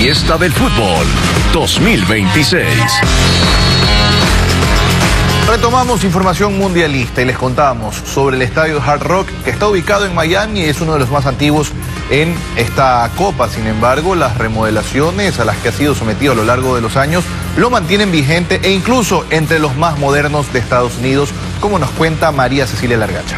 Fiesta del Fútbol 2026. Retomamos información mundialista y les contamos sobre el estadio Hard Rock, que está ubicado en Miami y es uno de los más antiguos en esta Copa. Sin embargo, las remodelaciones a las que ha sido sometido a lo largo de los años lo mantienen vigente e incluso entre los más modernos de Estados Unidos, como nos cuenta María Cecilia Largacha.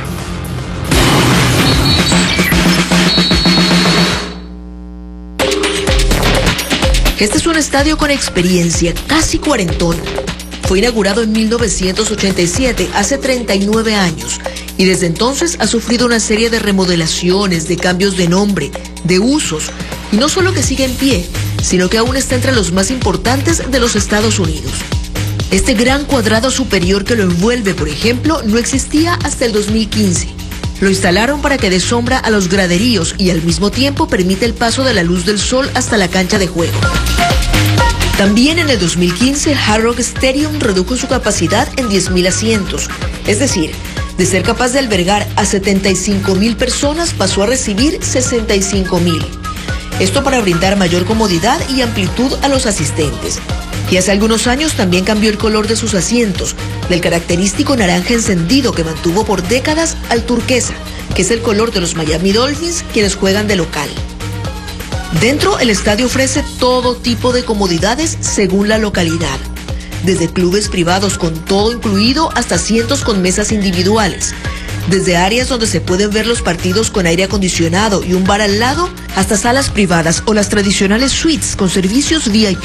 Este es un estadio con experiencia, casi cuarentón. Fue inaugurado en 1987, hace 39 años, y desde entonces ha sufrido una serie de remodelaciones, de cambios de nombre, de usos, y no solo que sigue en pie, sino que aún está entre los más importantes de los Estados Unidos. Este gran cuadrado superior que lo envuelve, por ejemplo, no existía hasta el 2015. Lo instalaron para que dé sombra a los graderíos y al mismo tiempo permite el paso de la luz del sol hasta la cancha de juego. También en el 2015 el Hard Rock Stadium redujo su capacidad en 10.000 asientos, es decir, de ser capaz de albergar a 75.000 personas pasó a recibir 65.000. Esto para brindar mayor comodidad y amplitud a los asistentes. Y hace algunos años también cambió el color de sus asientos, del característico naranja encendido que mantuvo por décadas al turquesa, que es el color de los Miami Dolphins, quienes juegan de local. Dentro, el estadio ofrece todo tipo de comodidades según la localidad, desde clubes privados con todo incluido hasta asientos con mesas individuales, desde áreas donde se pueden ver los partidos con aire acondicionado y un bar al lado, hasta salas privadas o las tradicionales suites con servicios VIP.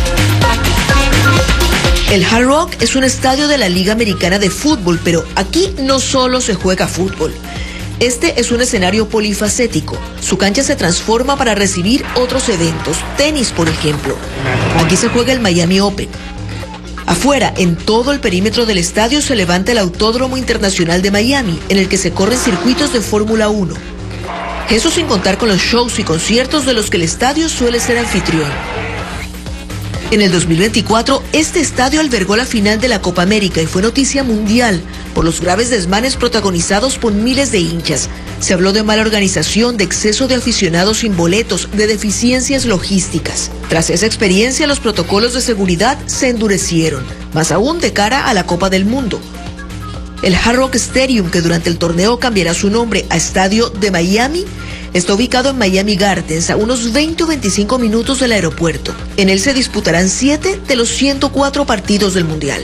El Hard Rock es un estadio de la Liga Americana de Fútbol, pero aquí no solo se juega fútbol. Este es un escenario polifacético. Su cancha se transforma para recibir otros eventos, tenis por ejemplo. Aquí se juega el Miami Open. Afuera, en todo el perímetro del estadio se levanta el Autódromo Internacional de Miami, en el que se corren circuitos de Fórmula 1. Eso sin contar con los shows y conciertos de los que el estadio suele ser anfitrión. En el 2024, este estadio albergó la final de la Copa América y fue noticia mundial por los graves desmanes protagonizados por miles de hinchas. Se habló de mala organización, de exceso de aficionados sin boletos, de deficiencias logísticas. Tras esa experiencia, los protocolos de seguridad se endurecieron, más aún de cara a la Copa del Mundo. El Hard Rock Stadium, que durante el torneo cambiará su nombre a Estadio de Miami, está ubicado en Miami Gardens, a unos 20 o 25 minutos del aeropuerto. En él se disputarán 7 de los 104 partidos del Mundial.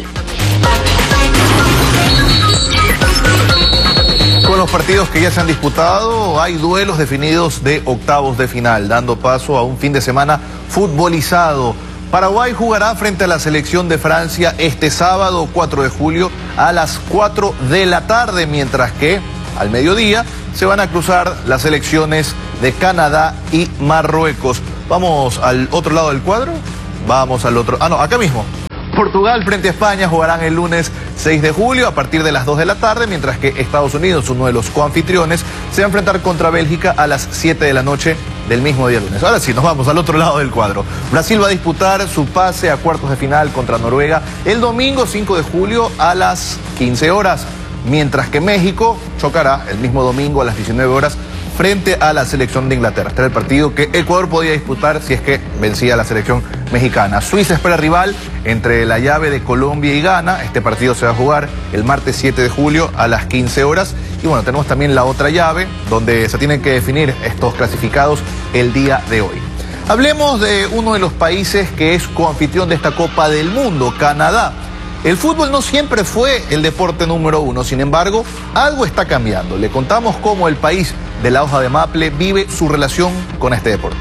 Con los partidos que ya se han disputado, hay duelos definidos de octavos de final, dando paso a un fin de semana futbolizado. Paraguay jugará frente a la selección de Francia este sábado 4 de julio a las 4 de la tarde, mientras que al mediodía se van a cruzar las selecciones de Canadá y Marruecos. Vamos al otro lado del cuadro. Vamos al otro. Acá mismo. Portugal frente a España jugarán el lunes 6 de julio a partir de las 2 de la tarde, mientras que Estados Unidos, uno de los coanfitriones, se va a enfrentar contra Bélgica a las 7 de la noche del mismo día lunes. Ahora sí, nos vamos al otro lado del cuadro. Brasil va a disputar su pase a cuartos de final contra Noruega el domingo 5 de julio a las 15 horas, mientras que México chocará el mismo domingo a las 19 horas frente a la selección de Inglaterra. Este era el partido que Ecuador podía disputar si es que vencía a la selección mexicana. Suiza espera rival entre la llave de Colombia y Ghana. Este partido se va a jugar el martes 7 de julio a las 15 horas. Y bueno, tenemos también la otra llave donde se tienen que definir estos clasificados el día de hoy. Hablemos de uno de los países que es coanfitrión de esta Copa del Mundo, Canadá. El fútbol no siempre fue el deporte número uno, sin embargo, algo está cambiando. Le contamos cómo el país de la hoja de maple vive su relación con este deporte.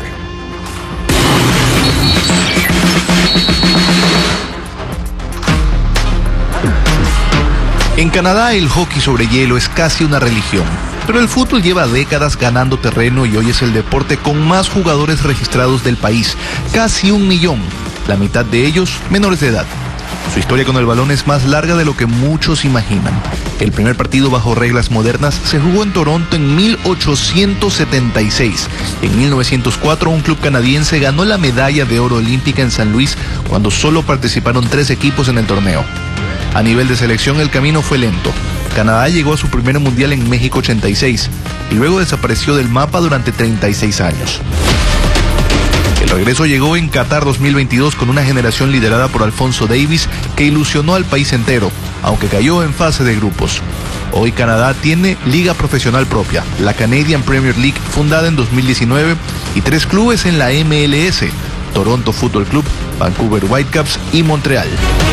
En Canadá el hockey sobre hielo es casi una religión, pero el fútbol lleva décadas ganando terreno y hoy es el deporte con más jugadores registrados del país, casi 1 millón, la mitad de ellos menores de edad. Su historia con el balón es más larga de lo que muchos imaginan. El primer partido bajo reglas modernas se jugó en Toronto en 1876. En 1904 un club canadiense ganó la medalla de oro olímpica en San Luis cuando solo participaron 3 equipos en el torneo. A nivel de selección el camino fue lento. Canadá llegó a su primer mundial en México 86 y luego desapareció del mapa durante 36 años. El regreso llegó en Qatar 2022 con una generación liderada por Alfonso Davies que ilusionó al país entero, aunque cayó en fase de grupos. Hoy Canadá tiene liga profesional propia, la Canadian Premier League, fundada en 2019, y 3 clubes en la MLS, Toronto Football Club, Vancouver Whitecaps y Montreal.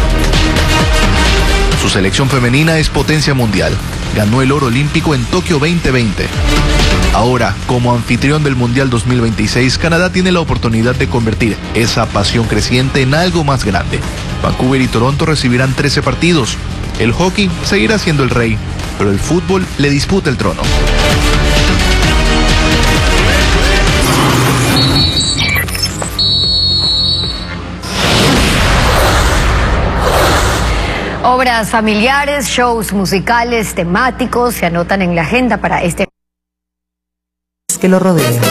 Su selección femenina es potencia mundial. Ganó el oro olímpico en Tokio 2020. Ahora, como anfitrión del Mundial 2026, Canadá tiene la oportunidad de convertir esa pasión creciente en algo más grande. Vancouver y Toronto recibirán 13 partidos. El hockey seguirá siendo el rey, pero el fútbol le disputa el trono. Obras familiares, shows musicales, temáticos se anotan en la agenda para este que lo rodea.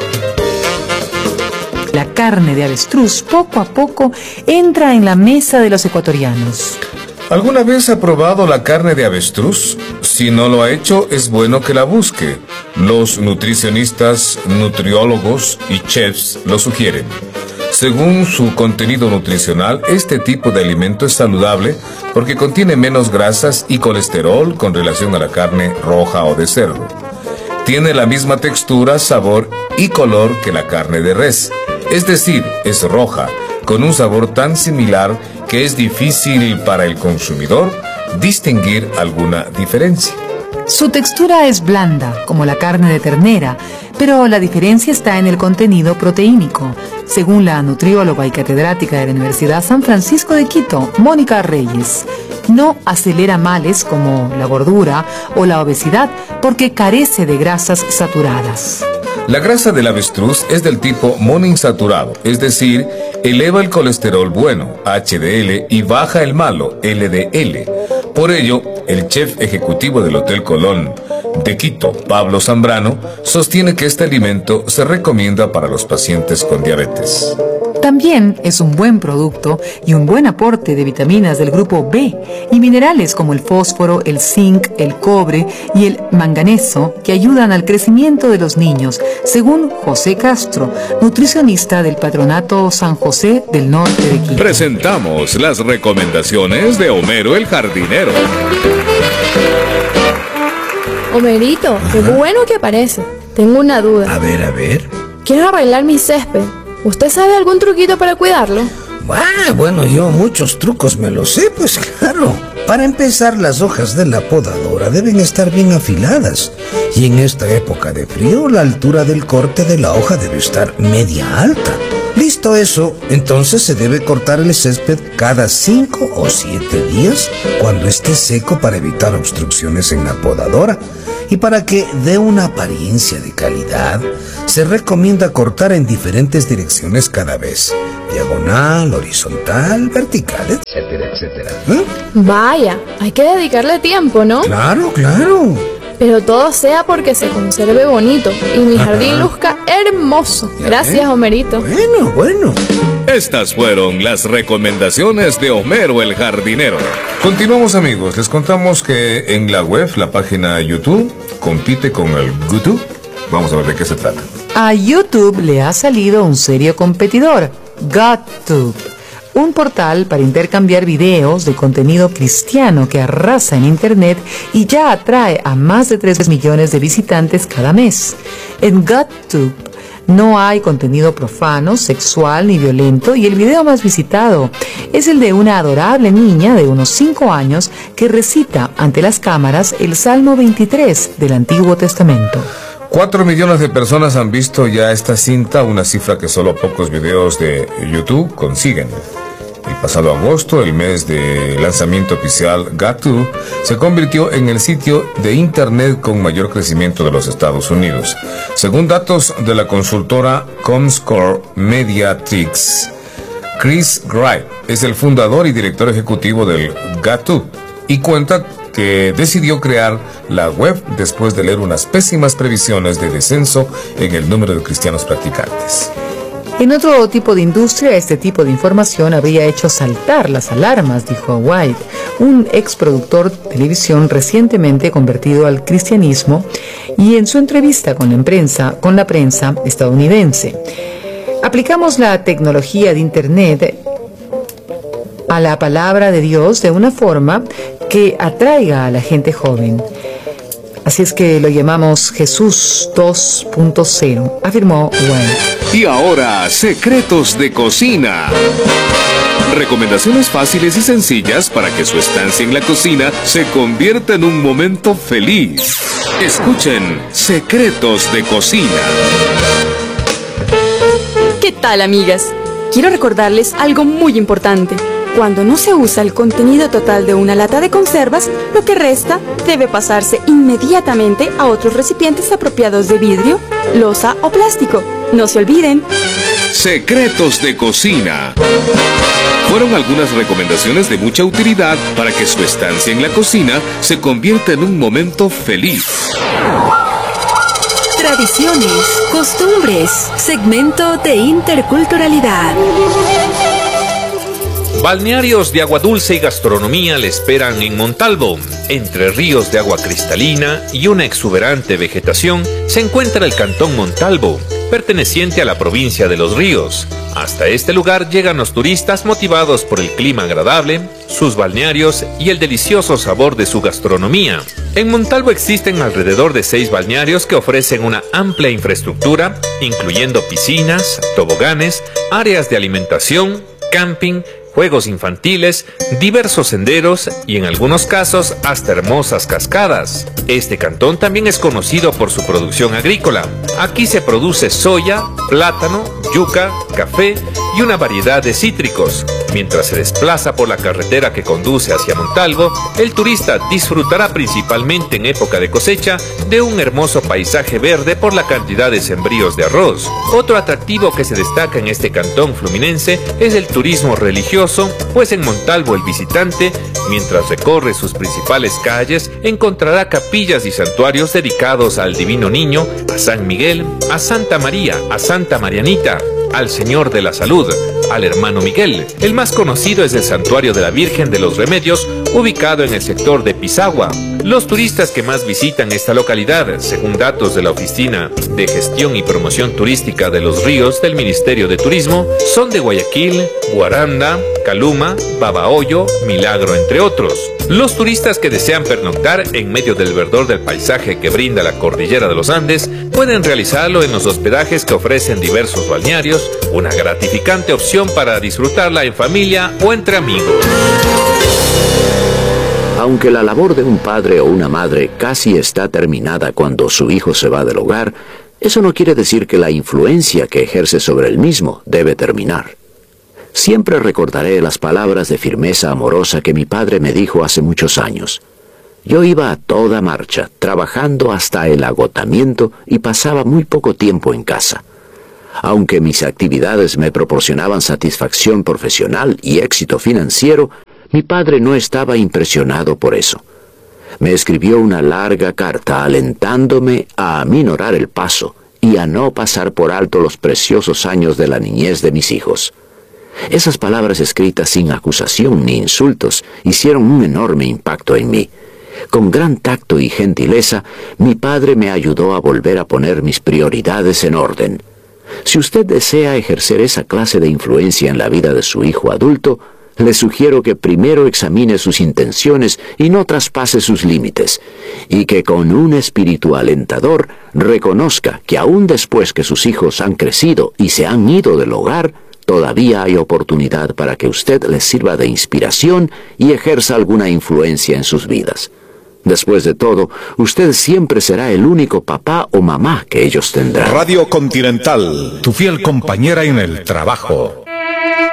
La carne de avestruz poco a poco entra en la mesa de los ecuatorianos. ¿Alguna vez ha probado la carne de avestruz? Si no lo ha hecho, es bueno que la busque. Los nutricionistas, nutriólogos y chefs lo sugieren. Según su contenido nutricional, este tipo de alimento es saludable porque contiene menos grasas y colesterol con relación a la carne roja o de cerdo. Tiene la misma textura, sabor y color que la carne de res. Es decir, es roja, con un sabor tan similar que es difícil para el consumidor distinguir alguna diferencia. Su textura es blanda, como la carne de ternera, pero la diferencia está en el contenido proteínico. Según la nutrióloga y catedrática de la Universidad San Francisco de Quito, Mónica Reyes, no acelera males como la gordura o la obesidad porque carece de grasas saturadas. La grasa del avestruz es del tipo monoinsaturado, es decir, eleva el colesterol bueno, HDL, y baja el malo, LDL. Por ello, el chef ejecutivo del Hotel Colón de Quito, Pablo Zambrano, sostiene que este alimento se recomienda para los pacientes con diabetes. También es un buen producto y un buen aporte de vitaminas del grupo B y minerales como el fósforo, el zinc, el cobre y el manganeso que ayudan al crecimiento de los niños, según José Castro, nutricionista del Patronato San José del Norte de Quito. Presentamos las recomendaciones de Homero el Jardinero. Homerito, qué bueno que aparece. Tengo una duda. A ver. Quiero arreglar mi césped. ¿Usted sabe algún truquito para cuidarlo? Bueno, yo muchos trucos me los sé, pues claro. Para empezar, las hojas de la podadora deben estar bien afiladas. Y en esta época de frío, la altura del corte de la hoja debe estar media alta. Listo eso, entonces se debe cortar el césped cada 5 o 7 días cuando esté seco para evitar obstrucciones en la podadora. Y para que dé una apariencia de calidad, se recomienda cortar en diferentes direcciones cada vez. Diagonal, horizontal, vertical, etcétera. Vaya, hay que dedicarle tiempo, ¿no? Claro. Pero todo sea porque se conserve bonito y mi jardín luzca hermoso. Gracias, Homerito. Bueno. Estas fueron las recomendaciones de Homero el Jardinero. Continuamos, amigos. Les contamos que en la web, la página YouTube, compite con el YouTube. Vamos a ver de qué se trata. A YouTube le ha salido un serio competidor, GodTube, un portal para intercambiar videos de contenido cristiano que arrasa en Internet y ya atrae a más de 3 millones de visitantes cada mes. En GodTube no hay contenido profano, sexual ni violento y el video más visitado es el de una adorable niña de unos 5 años que recita ante las cámaras el Salmo 23 del Antiguo Testamento. 4 millones de personas han visto ya esta cinta, una cifra que solo pocos videos de YouTube consiguen. El pasado agosto, el mes de lanzamiento oficial, GodTube se convirtió en el sitio de Internet con mayor crecimiento de los Estados Unidos. Según datos de la consultora Comscore Mediatrix, Chris Wright es el fundador y director ejecutivo del GodTube y cuenta que decidió crear la web después de leer unas pésimas previsiones de descenso en el número de cristianos practicantes. En otro tipo de industria, este tipo de información habría hecho saltar las alarmas, dijo White, un ex productor de televisión recientemente convertido al cristianismo, y en su entrevista con la prensa estadounidense. Aplicamos la tecnología de Internet a la palabra de Dios de una forma que atraiga a la gente joven. Así es que lo llamamos Jesús 2.0, afirmó Wayne. Y ahora, secretos de cocina. Recomendaciones fáciles y sencillas para que su estancia en la cocina se convierta en un momento feliz. Escuchen Secretos de Cocina. ¿Qué tal, amigas? Quiero recordarles algo muy importante. Cuando no se usa el contenido total de una lata de conservas, lo que resta debe pasarse inmediatamente a otros recipientes apropiados de vidrio, loza o plástico. No se olviden. Secretos de Cocina. Fueron algunas recomendaciones de mucha utilidad para que su estancia en la cocina se convierta en un momento feliz. Tradiciones, costumbres, segmento de interculturalidad. Balnearios de agua dulce y gastronomía le esperan en Montalvo. Entre ríos de agua cristalina y una exuberante vegetación se encuentra el Cantón Montalvo, perteneciente a la provincia de Los Ríos. Hasta este lugar llegan los turistas motivados por el clima agradable, sus balnearios y el delicioso sabor de su gastronomía. En Montalvo existen alrededor de 6 balnearios que ofrecen una amplia infraestructura, incluyendo piscinas, toboganes, áreas de alimentación, camping, juegos infantiles, diversos senderos y en algunos casos hasta hermosas cascadas. Este cantón también es conocido por su producción agrícola. Aquí se produce soya, plátano, yuca, café y una variedad de cítricos. Mientras se desplaza por la carretera que conduce hacia Montalvo, el turista disfrutará principalmente en época de cosecha de un hermoso paisaje verde por la cantidad de sembríos de arroz. Otro atractivo que se destaca en este cantón fluminense es el turismo religioso, pues en Montalvo el visitante, mientras recorre sus principales calles, encontrará capillas y santuarios dedicados al Divino Niño, a San Miguel, a Santa María, a Santa Marianita, al Señor de la Salud, al Hermano Miguel. El más conocido es el Santuario de la Virgen de los Remedios, ubicado en el sector de Pisagua. Los turistas que más visitan esta localidad, según datos de la Oficina de Gestión y Promoción Turística de los Ríos del Ministerio de Turismo, son de Guayaquil, Guaranda, Caluma, Babahoyo, Milagro, entre otros. Los turistas que desean pernoctar en medio del verdor del paisaje que brinda la cordillera de los Andes pueden realizarlo en los hospedajes que ofrecen diversos balnearios, una gratificante opción para disfrutarla en familia o entre amigos. Aunque la labor de un padre o una madre casi está terminada cuando su hijo se va del hogar, eso no quiere decir que la influencia que ejerce sobre el mismo debe terminar. Siempre recordaré las palabras de firmeza amorosa que mi padre me dijo hace muchos años. Yo iba a toda marcha, trabajando hasta el agotamiento y pasaba muy poco tiempo en casa. Aunque mis actividades me proporcionaban satisfacción profesional y éxito financiero, mi padre no estaba impresionado por eso. Me escribió una larga carta alentándome a aminorar el paso y a no pasar por alto los preciosos años de la niñez de mis hijos. Esas palabras escritas sin acusación ni insultos hicieron un enorme impacto en mí. Con gran tacto y gentileza, mi padre me ayudó a volver a poner mis prioridades en orden. Si usted desea ejercer esa clase de influencia en la vida de su hijo adulto, le sugiero que primero examine sus intenciones y no traspase sus límites, y que con un espíritu alentador reconozca que aún después que sus hijos han crecido y se han ido del hogar, todavía hay oportunidad para que usted les sirva de inspiración y ejerza alguna influencia en sus vidas. Después de todo, usted siempre será el único papá o mamá que ellos tendrán. Radio Continental, tu fiel compañera en el trabajo.